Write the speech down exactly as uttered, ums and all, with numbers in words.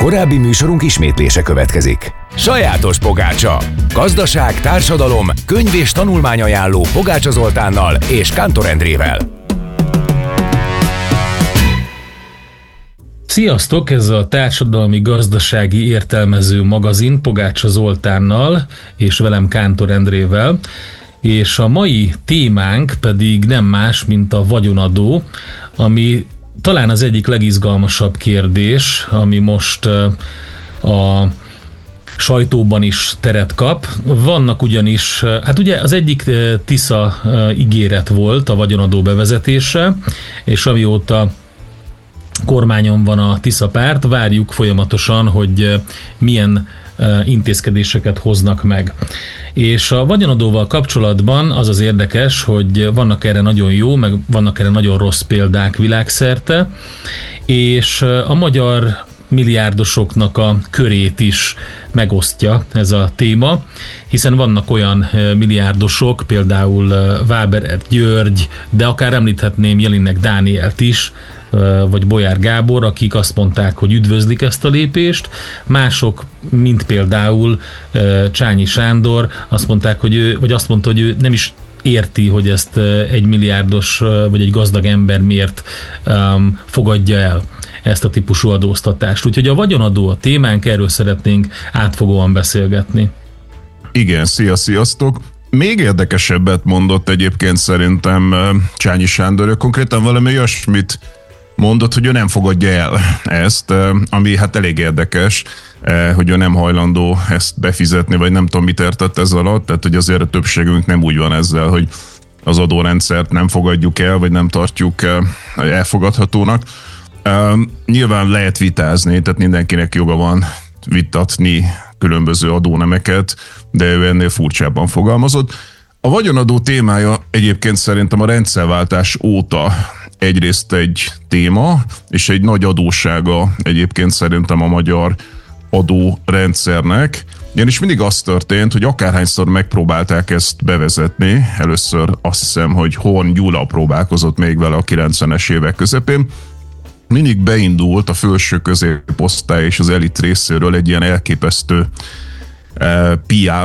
Korábbi műsorunk ismétlése következik. Sajátos pogácsa. Gazdaság, társadalom, könyv és tanulmányajánló Pogácsa Zoltánnal és Kántor Endrével. Sziasztok! Ez a társadalmi gazdasági értelmező magazin Pogácsa Zoltánnal és velem Kántor Endrével. És a mai témánk pedig nem más, mint a vagyonadó, ami talán az egyik legizgalmasabb kérdés, ami most a sajtóban is teret kap. Vannak ugyanis, hát ugye az egyik Tisza ígéret volt a vagyonadó bevezetése, és amióta kormányon van a Tisza párt, várjuk folyamatosan, hogy milyen intézkedéseket hoznak meg. És a vagyonadóval kapcsolatban az az érdekes, hogy vannak erre nagyon jó, meg vannak erre nagyon rossz példák világszerte, és a magyar milliárdosoknak a körét is megosztja ez a téma, hiszen vannak olyan milliárdosok, például Váberer György, de akár említhetném Jelinek Dánielt is, vagy Bolyár Gábor, akik azt mondták, hogy üdvözlik ezt a lépést. Mások, mint például Csányi Sándor, azt mondták, hogy ő, vagy azt mondta, hogy ő nem is érti, hogy ezt egy milliárdos vagy egy gazdag ember miért um, fogadja el ezt a típusú adóztatást. Úgyhogy a vagyonadó a témánk, erről szeretnénk átfogóan beszélgetni. Igen, szia, sziasztok! Még érdekesebbet mondott egyébként szerintem Csányi Sándor, ő konkrétan valami olyasmit mondott, hogy ő nem fogadja el ezt, ami hát elég érdekes, hogy ő nem hajlandó ezt befizetni, vagy nem tudom, mit értett ez alatt, tehát hogy azért a többségünk nem úgy van ezzel, hogy az adórendszert nem fogadjuk el, vagy nem tartjuk elfogadhatónak. Nyilván lehet vitázni, tehát mindenkinek joga van vitatni különböző adónemeket, de ő ennél furcsábban fogalmazott. A vagyonadó témája egyébként szerintem a rendszerváltás óta egyrészt egy téma, és egy nagy adóssága egyébként szerintem a magyar adórendszernek. Ugyanis mindig az történt, hogy akárhányszor megpróbálták ezt bevezetni, először azt hiszem, hogy Horn Gyula próbálkozott még vele a kilencvenes évek közepén, mindig beindult a felső középosztály és az elit részéről egy ilyen elképesztő pé er